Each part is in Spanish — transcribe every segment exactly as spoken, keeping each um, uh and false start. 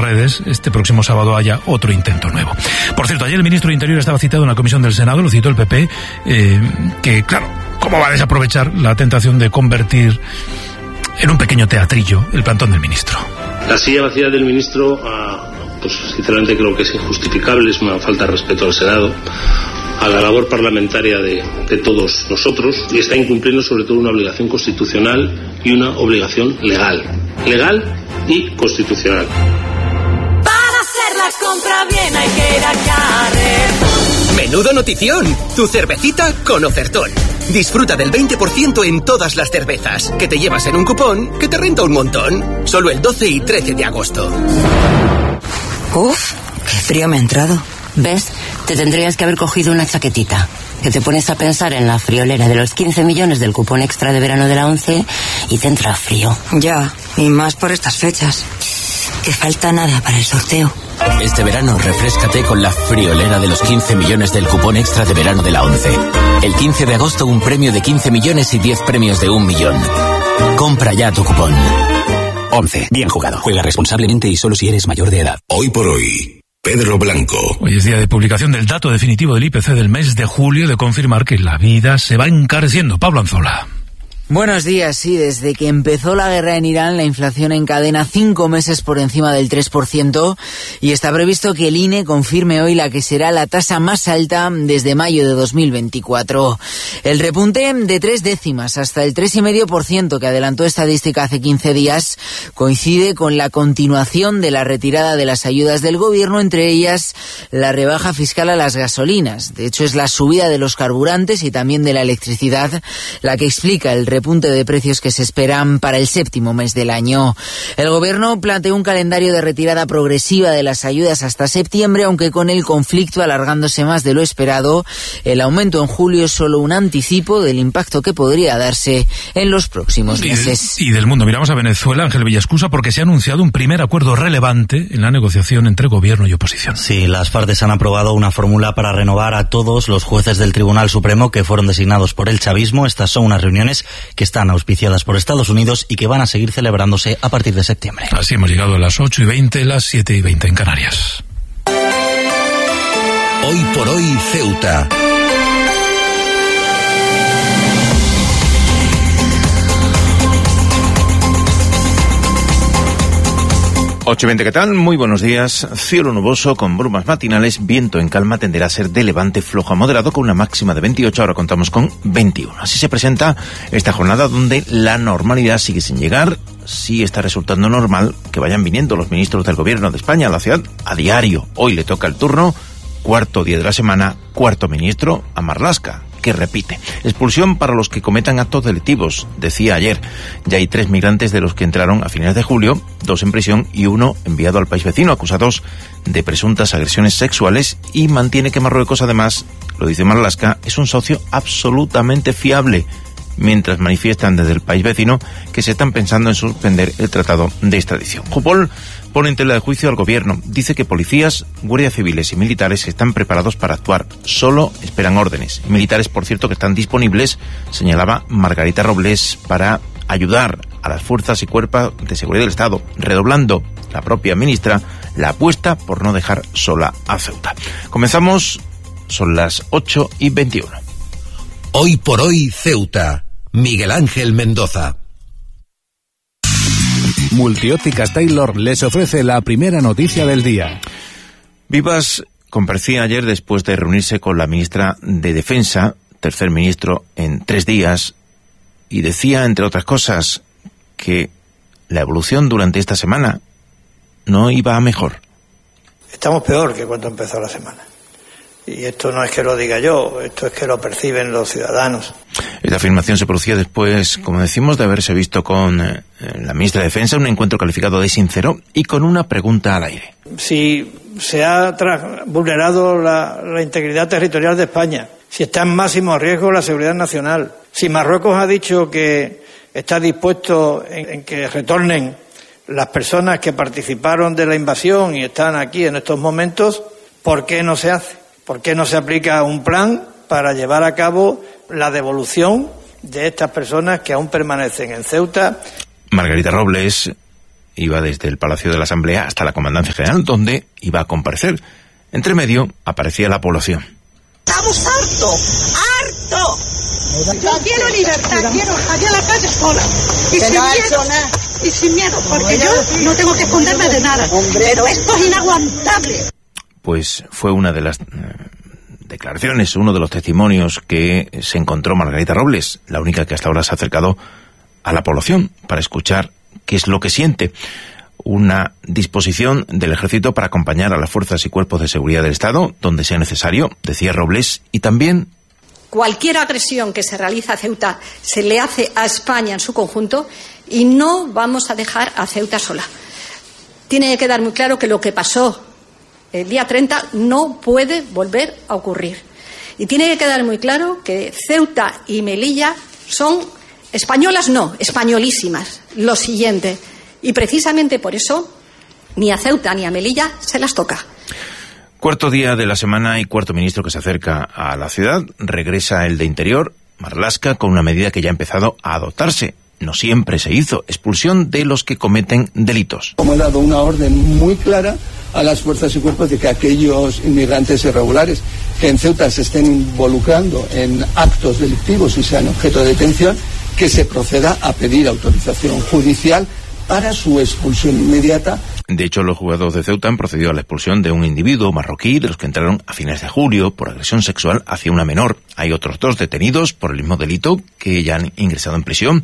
redes, este próximo sábado haya otro intento nuevo. Por cierto, ayer el ministro de Interior estaba citado en la comisión del Senado, lo citó el P P, eh, que claro, ¿cómo va a desaprovechar la tentación de convertir en un pequeño teatrillo el plantón del ministro? La silla vacía del ministro, uh, pues sinceramente creo que es injustificable, es una falta de respeto al Senado, a la labor parlamentaria de, de todos nosotros, y está incumpliendo sobre todo una obligación constitucional y una obligación legal. Legal y constitucional. Para hacer la compra bien hay que ir a Carrefour. ¡Menudo notición! Tu cervecita con ofertón. Disfruta del veinte por ciento en todas las cervezas, que te llevas en un cupón que te renta un montón. Solo el doce y trece de agosto. Uf, qué frío me ha entrado. ¿Ves? Te tendrías que haber cogido una chaquetita. Que te pones a pensar en la friolera de los quince millones del cupón extra de verano de la ONCE y te entra frío. Ya, y más por estas fechas. Que falta nada para el sorteo. Este verano refréscate con la friolera de los quince millones del cupón extra de verano de la ONCE. El quince de agosto un premio de quince millones y diez premios de un millón. Compra ya tu cupón. ONCE, bien jugado. Juega responsablemente y solo si eres mayor de edad. Hoy por hoy, Pedro Blanco. Hoy es día de publicación del dato definitivo del I P C del mes de julio, de confirmar que la vida se va encareciendo. Pablo Anzola. Buenos días. Sí, desde que empezó la guerra en Irán, la inflación encadena cinco meses por encima del tres por ciento y está previsto que el I N E confirme hoy la que será la tasa más alta desde mayo de dos mil veinticuatro. El repunte de tres décimas hasta el tres coma cinco por ciento que adelantó estadística hace quince días coincide con la continuación de la retirada de las ayudas del gobierno, entre ellas la rebaja fiscal a las gasolinas. De hecho, es la subida de los carburantes y también de la electricidad la que explica el repunte de precios que se esperan para el séptimo mes del año. El gobierno planteó un calendario de retirada progresiva de las ayudas hasta septiembre, aunque con el conflicto alargándose más de lo esperado, el aumento en julio es solo un anticipo del impacto que podría darse en los próximos meses. Y, de, y del mundo miramos a Venezuela, Ángel Villascusa, porque se ha anunciado un primer acuerdo relevante en la negociación entre gobierno y oposición. Sí, las partes han aprobado una fórmula para renovar a todos los jueces del Tribunal Supremo que fueron designados por el chavismo. Estas son unas reuniones que están auspiciadas por Estados Unidos y que van a seguir celebrándose a partir de septiembre. Así hemos llegado a las ocho y veinte, las siete y veinte en Canarias. Hoy por hoy, Ceuta. ocho y veinte, ¿qué tal? Muy buenos días. Cielo nuboso con brumas matinales, viento en calma, tenderá a ser de levante flojo a moderado con una máxima de veintiocho, ahora contamos con veintiuno. Así se presenta esta jornada donde la normalidad sigue sin llegar. Sí está resultando normal que vayan viniendo los ministros del gobierno de España a la ciudad a diario. Hoy le toca el turno, cuarto día de la semana, cuarto ministro a Marlaska, que repite. Expulsión para los que cometan actos delictivos, decía ayer. Ya hay tres migrantes de los que entraron a finales de julio, dos en prisión y uno enviado al país vecino, acusados de presuntas agresiones sexuales, y mantiene que Marruecos, además, lo dice Marlaska, es un socio absolutamente fiable, mientras manifiestan desde el país vecino que se están pensando en suspender el tratado de extradición. Jupol pone en tela de juicio al gobierno. Dice que policías, guardias civiles y militares están preparados para actuar. Solo esperan órdenes. Militares, por cierto, que están disponibles, señalaba Margarita Robles, para ayudar a las fuerzas y cuerpos de seguridad del Estado, redoblando la propia ministra la apuesta por no dejar sola a Ceuta. Comenzamos, son las ocho y veintiuno. Hoy por hoy, Ceuta. Miguel Ángel Mendoza. Multiópticas Taylor les ofrece la primera noticia del día. Vivas comparecía ayer después de reunirse con la ministra de Defensa, tercer ministro en tres días, y decía, entre otras cosas, que la evolución durante esta semana no iba a mejor. Estamos peor que cuando empezó la semana. Y esto no es que lo diga yo, esto es que lo perciben los ciudadanos. Esta afirmación se producía después, como decimos, de haberse visto con eh, la ministra de Defensa, un encuentro calificado de sincero y con una pregunta al aire. Si se ha vulnerado la, la integridad territorial de España, si está en máximo riesgo la seguridad nacional, si Marruecos ha dicho que está dispuesto en, en que retornen las personas que participaron de la invasión y están aquí en estos momentos, ¿por qué no se hace? ¿Por qué no se aplica un plan para llevar a cabo la devolución de estas personas que aún permanecen en Ceuta? Margarita Robles iba desde el Palacio de la Asamblea hasta la Comandancia General, donde iba a comparecer. Entre medio aparecía la población. Estamos hartos, hartos. Yo quiero libertad, quiero salir a la calle sola. Y sin miedo, y sin miedo, porque yo no tengo que esconderme de nada. Pero esto es inaguantable. Pues fue una de las eh, declaraciones, uno de los testimonios que se encontró Margarita Robles, la única que hasta ahora se ha acercado a la población para escuchar qué es lo que siente. Una disposición del Ejército para acompañar a las fuerzas y cuerpos de seguridad del Estado, donde sea necesario, decía Robles, y también... Cualquier agresión que se realiza a Ceuta se le hace a España en su conjunto y no vamos a dejar a Ceuta sola. Tiene que quedar muy claro que lo que pasó el día treinta no puede volver a ocurrir. Y tiene que quedar muy claro que Ceuta y Melilla son españolas, no, españolísimas. Lo siguiente. Y precisamente por eso, ni a Ceuta ni a Melilla se las toca. Cuarto día de la semana y cuarto ministro que se acerca a la ciudad. Regresa el de Interior, Marlaska, con una medida que ya ha empezado a adoptarse. No siempre se hizo. Expulsión de los que cometen delitos. Como he dado una orden muy clara a las fuerzas y cuerpos de que aquellos inmigrantes irregulares que en Ceuta se estén involucrando en actos delictivos y sean objeto de detención, que se proceda a pedir autorización judicial para su expulsión inmediata. De hecho, los juzgados de Ceuta han procedido a la expulsión de un individuo marroquí de los que entraron a fines de julio por agresión sexual hacia una menor. Hay otros dos detenidos por el mismo delito que ya han ingresado en prisión,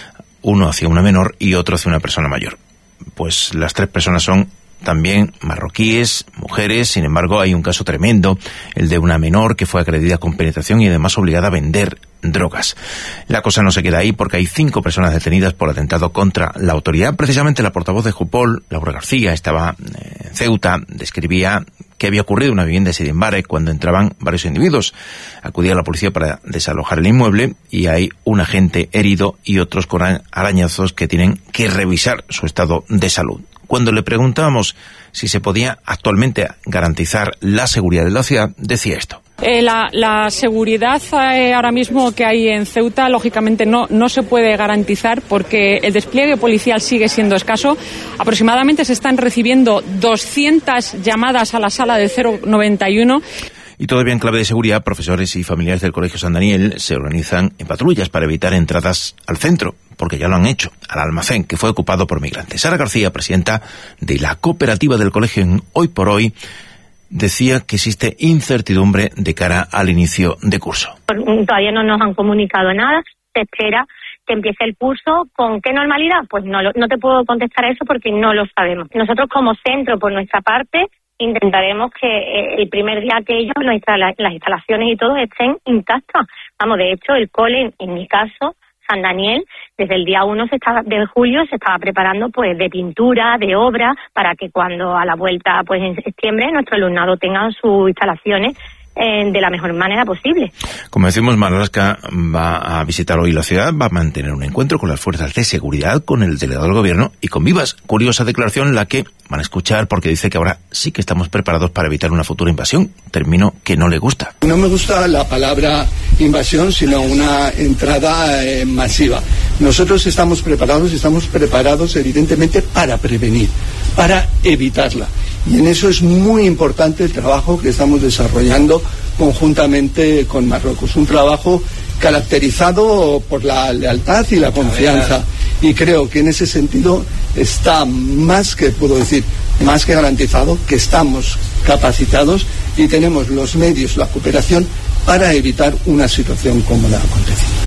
uno hacia una menor y otro hacia una persona mayor. Pues las tres personas son también marroquíes, mujeres. Sin embargo, hay un caso tremendo, el de una menor que fue agredida con penetración y además obligada a vender drogas. La cosa no se queda ahí porque hay cinco personas detenidas por atentado contra la autoridad. Precisamente la portavoz de Jupol, Laura García, estaba en Ceuta, describía que había ocurrido en una vivienda de Sidimbare cuando entraban varios individuos. Acudía a la policía para desalojar el inmueble y hay un agente herido y otros con arañazos que tienen que revisar su estado de salud. Cuando le preguntábamos si se podía actualmente garantizar la seguridad de la ciudad, decía esto. Eh, la, la seguridad eh, ahora mismo que hay en Ceuta, lógicamente no, no se puede garantizar porque el despliegue policial sigue siendo escaso. Aproximadamente se están recibiendo doscientas llamadas a la sala del cero noventa y uno. Y todavía en clave de seguridad, profesores y familiares del Colegio San Daniel se organizan en patrullas para evitar entradas al centro, porque ya lo han hecho, al almacén, que fue ocupado por migrantes. Sara García, presidenta de la cooperativa del colegio en Hoy por Hoy, decía que existe incertidumbre de cara al inicio de curso. Todavía no nos han comunicado nada, se espera que empiece el curso. ¿Con qué normalidad? Pues no, no te puedo contestar a eso porque no lo sabemos. Nosotros como centro, por nuestra parte, intentaremos que el primer día que ellos, las instalaciones y todo estén intactas. Vamos, de hecho, el cole, en mi caso, San Daniel, desde el día uno se estaba, de julio se estaba preparando pues de pintura, de obra, para que cuando a la vuelta pues en septiembre nuestro alumnado tenga sus instalaciones eh, de la mejor manera posible. Como decimos, Marlaska va a visitar hoy la ciudad, va a mantener un encuentro con las fuerzas de seguridad, con el delegado del gobierno y con Vivas. Curiosa declaración la que van a escuchar porque dice que ahora sí que estamos preparados para evitar una futura invasión, término que no le gusta. No me gusta la palabra invasión, sino una entrada eh, masiva. Nosotros estamos preparados, estamos preparados evidentemente para prevenir, para evitarla. Y en eso es muy importante el trabajo que estamos desarrollando conjuntamente con Marruecos. Un trabajo caracterizado por la lealtad y la confianza. Y creo que en ese sentido está más que, puedo decir, más que garantizado que estamos capacitados y tenemos los medios, la cooperación para evitar una situación como la acontecida.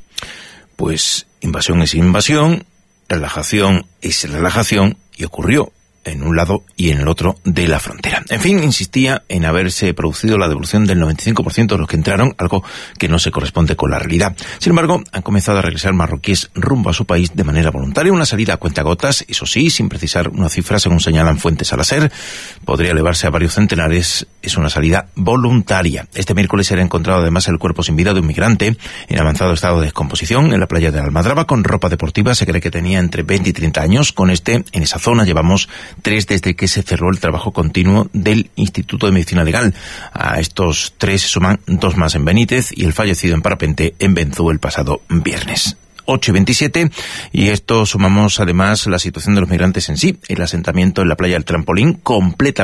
Pues invasión es invasión, relajación es relajación y ocurrió en un lado y en el otro de la frontera. En fin, insistía en haberse producido la devolución del noventa y cinco por ciento de los que entraron, algo que no se corresponde con la realidad. Sin embargo, han comenzado a regresar marroquíes rumbo a su país de manera voluntaria, una salida a cuentagotas, eso sí, sin precisar una cifra, según señalan fuentes al SER, podría elevarse a varios centenares, es una salida voluntaria. Este miércoles era encontrado además el cuerpo sin vida de un migrante en avanzado estado de descomposición en la playa de Almadraba con ropa deportiva, se cree que tenía entre veinte y treinta años. Con este, en esa zona llevamos tres desde que se cerró el trabajo continuo del Instituto de Medicina Legal. A estos tres se suman dos más en Benítez y el fallecido en Parapente en Benzú el pasado viernes. ocho y veintisiete, y esto sumamos además la situación de los migrantes en sí. El asentamiento en la playa del Trampolín completamente